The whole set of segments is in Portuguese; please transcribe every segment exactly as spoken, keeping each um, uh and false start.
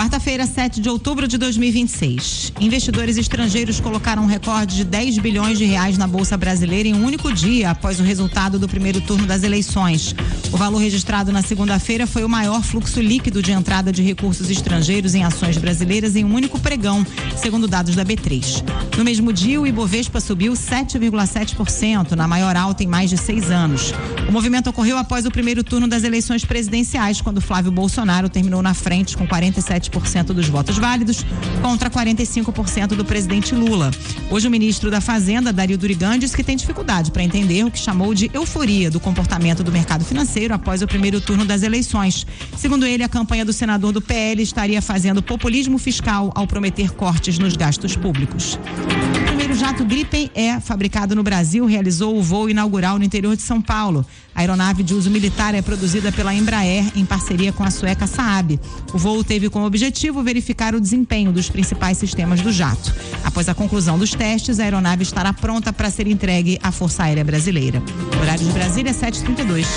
Quarta-feira, sete de outubro de dois mil e vinte e seis. Investidores estrangeiros colocaram um recorde de dez bilhões de reais na Bolsa Brasileira em um único dia após o resultado do primeiro turno das eleições. O valor registrado na segunda-feira foi o maior fluxo líquido de entrada de recursos estrangeiros em ações brasileiras em um único pregão, segundo dados da B três. No mesmo dia, o Ibovespa subiu sete vírgula sete por cento, na maior alta em mais de seis anos. O movimento ocorreu após o primeiro turno das eleições presidenciais, quando Flávio Bolsonaro terminou na frente com quarenta e sete por cento dos votos válidos contra quarenta e cinco por cento do presidente Lula. Hoje, o ministro da Fazenda, Dario Durigan, disse que tem dificuldade para entender o que chamou de euforia do comportamento do mercado financeiro após o primeiro turno das eleições. Segundo ele, a campanha do senador do P L estaria fazendo populismo fiscal ao prometer cortes nos gastos públicos. O primeiro jato Gripen E, fabricado no Brasil, realizou o voo inaugural no interior de São Paulo. A aeronave de uso militar é produzida pela Embraer em parceria com a sueca Saab. O voo teve como objetivo verificar o desempenho dos principais sistemas do jato. Após a conclusão dos testes, a aeronave estará pronta para ser entregue à Força Aérea Brasileira. O horário de Brasília é sete e trinta e dois.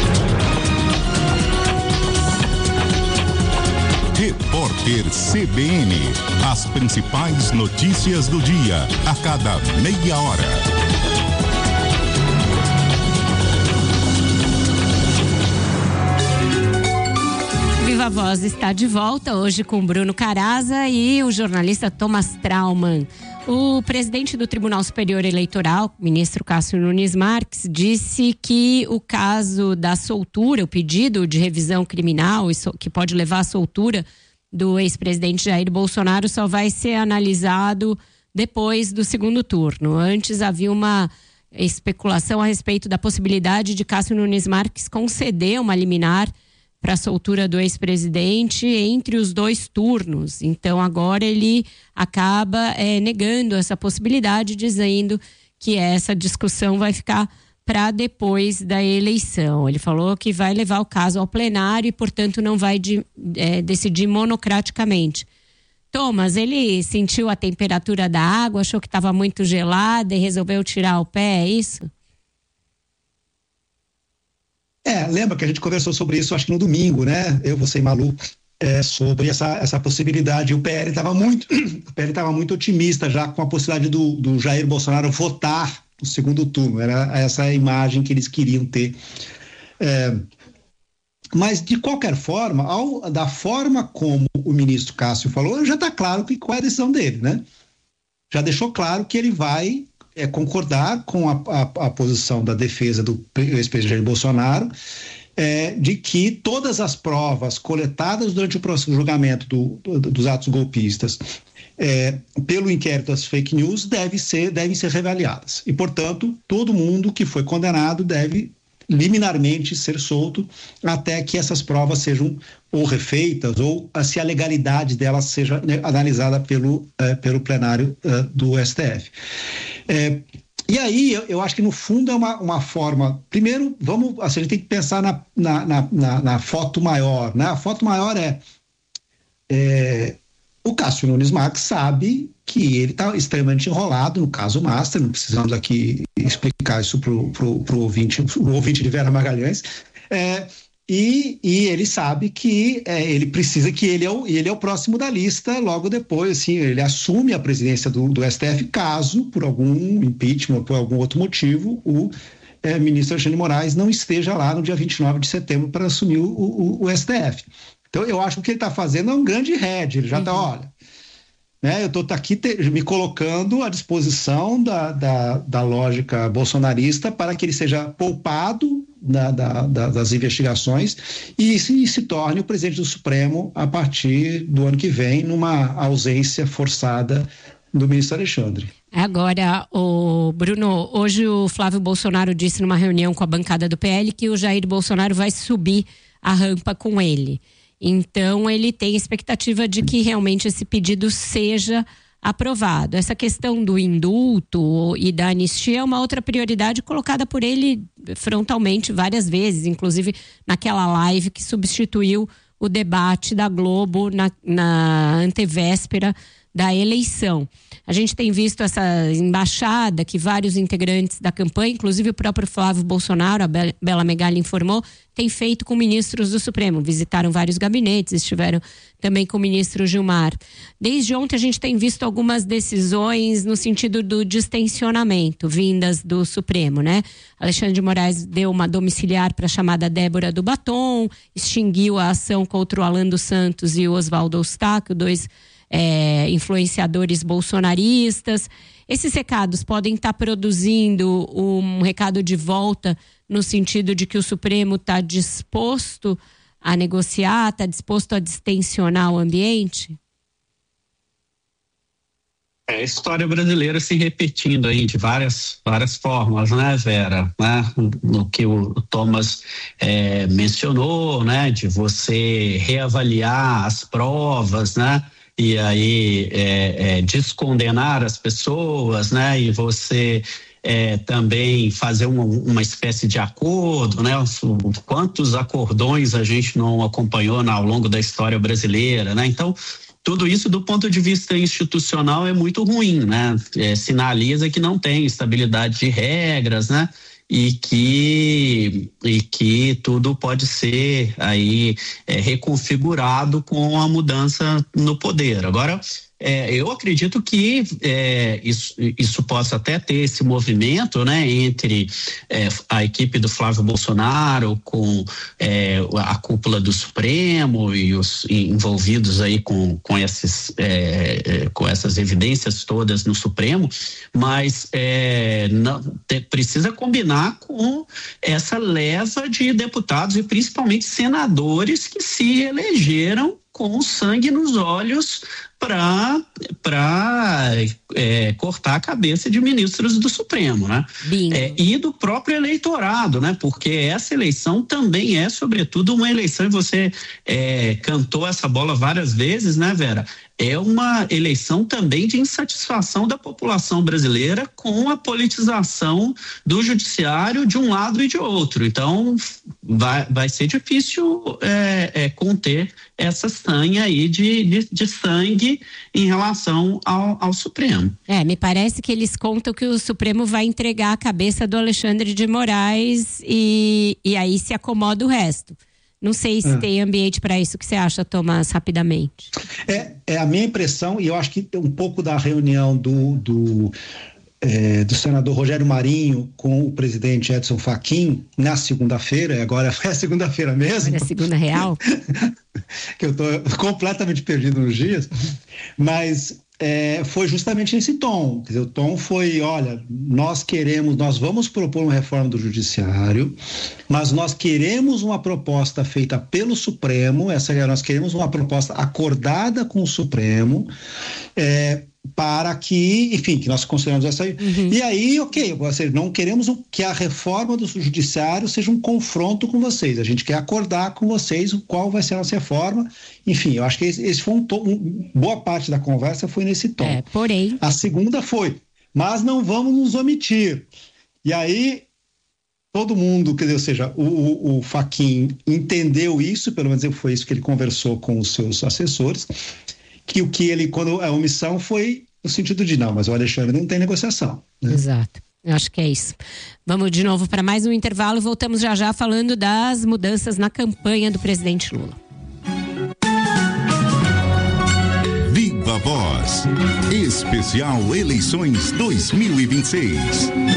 Repórter C B N. As principais notícias do dia, a cada meia hora. Viva a Voz está de volta hoje com Bruno Caraza e o jornalista Thomas Trauman. O presidente do Tribunal Superior Eleitoral, ministro Cássio Nunes Marques, disse que o caso da soltura, o pedido de revisão criminal, que pode levar à soltura do ex-presidente Jair Bolsonaro, só vai ser analisado depois do segundo turno. Antes havia uma especulação a respeito da possibilidade de Cássio Nunes Marques conceder uma liminar para a soltura do ex-presidente entre os dois turnos. Então agora ele acaba é, negando essa possibilidade, dizendo que essa discussão vai ficar para depois da eleição. Ele falou que vai levar o caso ao plenário e, portanto, não vai de, é, decidir monocraticamente. Thomas, ele sentiu a temperatura da água, achou que estava muito gelada e resolveu tirar o pé, é isso? É, lembra que a gente conversou sobre isso, acho que no domingo, né? Eu, você e Malu, é, sobre essa, essa possibilidade. O P L estava muito, o P L estava muito otimista já com a possibilidade do, do Jair Bolsonaro votar no segundo turno. Era essa a imagem que eles queriam ter. É, mas, de qualquer forma, ao, da forma como o ministro Cássio falou, já está claro que, qual é a decisão dele, né? Já deixou claro que ele vai é, concordar com a, a, a posição da defesa do ex-presidente Bolsonaro, é, de que todas as provas coletadas durante o processo de julgamento do, do, dos atos golpistas é, pelo inquérito das fake news deve ser, devem ser reavaliadas. E, portanto, todo mundo que foi condenado deve liminarmente ser solto até que essas provas sejam ou refeitas ou se a legalidade delas seja, né, analisada pelo, uh, pelo plenário uh, do S T F. É, e aí, eu, eu acho que no fundo é uma, uma forma, primeiro, vamos, assim, a gente tem que pensar na, na, na, na, na foto maior, né? A foto maior é, é o Cássio Nunes Marques sabe que ele está extremamente enrolado no caso Master, não precisamos aqui explicar isso para o ouvinte, o ouvinte de Vera Magalhães, é, e, e ele sabe que é, ele precisa que ele é, o, ele é o próximo da lista logo depois, assim, ele assume a presidência do, do S T F caso, por algum impeachment ou por algum outro motivo, o é, ministro Alexandre de Moraes não esteja lá no dia vinte e nove de setembro para assumir o, o, o S T F. Então, eu acho que o que ele está fazendo é um grande head. Ele já está, uhum. olha, né, eu estou aqui te, me colocando à disposição da, da, da lógica bolsonarista para que ele seja poupado da, da, da, das investigações e se, se torne o presidente do Supremo a partir do ano que vem, numa ausência forçada do ministro Alexandre. Agora, o Bruno, hoje o Flávio Bolsonaro disse numa reunião com a bancada do P L que o Jair Bolsonaro vai subir a rampa com ele. Então, ele tem expectativa de que realmente esse pedido seja aprovado. Essa questão do indulto e da anistia é uma outra prioridade colocada por ele frontalmente várias vezes, inclusive naquela live que substituiu o debate da Globo na, na antevéspera da eleição. A gente tem visto essa embaixada que vários integrantes da campanha, inclusive o próprio Flávio Bolsonaro, a Bela Megali informou, tem feito com ministros do Supremo. Visitaram vários gabinetes, estiveram também com o ministro Gilmar. Desde ontem a gente tem visto algumas decisões no sentido do distensionamento, vindas do Supremo, né? Alexandre de Moraes deu uma domiciliar para a chamada Débora do Batom, extinguiu a ação contra o Alan dos Santos e o Oswaldo Eustáquio, dois É, influenciadores bolsonaristas. Esses recados podem estar produzindo um recado de volta no sentido de que o Supremo está disposto a negociar, está disposto a distensionar o ambiente? É a história brasileira se repetindo aí de várias, várias formas, né, Vera? Né? No que o Thomas é, mencionou, né, de você reavaliar as provas, né? E aí é, é, descondenar as pessoas, né? E você é, também fazer uma, uma espécie de acordo, né? Quantos acordões a gente não acompanhou ao longo da história brasileira, né? Então, tudo isso do ponto de vista institucional é muito ruim, né? É, sinaliza que não tem estabilidade de regras, né? E que, e que tudo pode ser aí é, reconfigurado com a mudança no poder. Agora, é, eu acredito que é, isso, isso possa até ter esse movimento, né, entre é, a equipe do Flávio Bolsonaro com é, a cúpula do Supremo e os envolvidos aí com, com, esses, é, com essas evidências todas no Supremo, mas é, não, te, precisa combinar com essa leva de deputados e principalmente senadores que se elegeram com sangue nos olhos para para é, cortar a cabeça de ministros do Supremo, né? É, e do próprio eleitorado, né? Porque essa eleição também é, sobretudo, uma eleição, e você é, cantou essa bola várias vezes, né, Vera? É uma eleição também de insatisfação da população brasileira com a politização do judiciário de um lado e de outro. Então, vai, vai ser difícil é, é, conter essa sanha aí de, de, de sangue em relação ao, ao Supremo. É, me parece que eles contam que o Supremo vai entregar a cabeça do Alexandre de Moraes e, e aí se acomoda o resto. Não sei se é. tem ambiente para isso. O que você acha, Thomas, rapidamente? É, é a minha impressão, e eu acho que um pouco da reunião do, do, é, do senador Rogério Marinho com o presidente Edson Fachin na segunda-feira, agora foi a segunda-feira mesmo. Agora é segunda real. Que eu estou completamente perdido nos dias, mas é, foi justamente nesse tom. Quer dizer, o tom foi, olha, nós queremos, nós vamos propor uma reforma do judiciário, mas nós queremos uma proposta feita pelo Supremo, essa nós queremos uma proposta acordada com o Supremo, é, para que, enfim, que nós consideramos essa aí. Uhum. E aí, ok, ou seja, não queremos que a reforma do judiciário seja um confronto com vocês, a gente quer acordar com vocês qual vai ser a nossa reforma. Enfim, eu acho que esse, esse foi um tom, um, boa parte da conversa foi nesse tom. É, porém... A segunda foi, mas não vamos nos omitir. E aí, todo mundo, quer dizer, ou seja, o, o, o Fachin entendeu isso, pelo menos foi isso que ele conversou com os seus assessores, que o que ele, quando a omissão foi no sentido de não, mas o Alexandre não tem negociação. Né? Exato, eu acho que é isso. Vamos de novo para mais um intervalo e voltamos já já falando das mudanças na campanha do presidente Lula. Viva Voz, especial Eleições dois mil e vinte e seis.